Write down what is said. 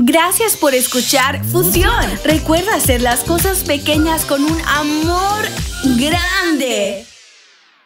Gracias por escuchar Fusión. Recuerda hacer las cosas pequeñas con un amor grande.